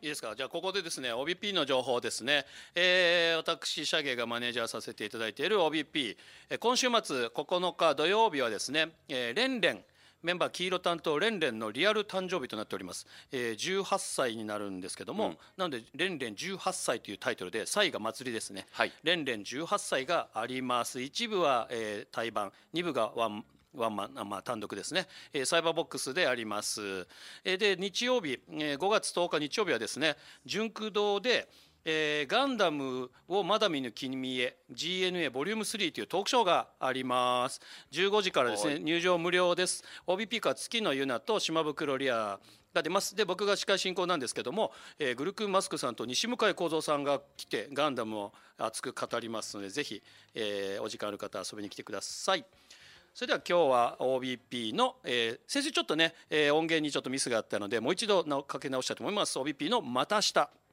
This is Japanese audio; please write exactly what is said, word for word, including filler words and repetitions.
いいですか。じゃあここでですね オービーピー の情報ですね、えー、私シャゲがマネージャーさせていただいている オービーピー、えー、今週末ここのか土曜日はですね、えー、レンレンメンバー黄色担当レンレンのリアル誕生日となっております、えー、じゅうはっさいになるんですけども、うん、なのでレンレンじゅうはっさいというタイトルで歳が祭りですね、はい、レンレンじゅうはっさいがあります。一部は、えー、対バン、二部がワンワンマン、まあ、単独ですね、えー、サイバーボックスであります。えー、で日曜日、えー、ごがつとおか日曜日はですね純駆堂で、えー、ガンダムをまだ見ぬ君へ ジーエヌエー ボリュームスリーというトークショーがあります。じゅうごじからですね入場無料です。 オービーピー から月野ゆなと島袋リアが出ます。で僕が司会進行なんですけども、えー、グルクンマスクさんと西向井幸三さんが来てガンダムを熱く語りますのでぜひ、えー、お時間ある方遊びに来てください。それでは今日は オービーピー の、えー、先週ちょっとね、えー、音源にちょっとミスがあったのでもう一度かけ直したいと思います。 オービーピー のまた明日。